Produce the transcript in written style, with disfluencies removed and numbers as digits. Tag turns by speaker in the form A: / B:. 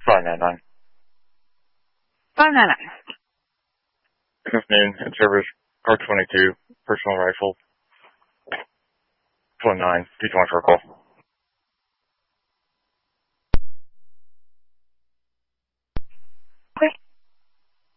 A: 599.
B: 599.
A: Good afternoon. In service, R22, personal rifle, 29, D24 call.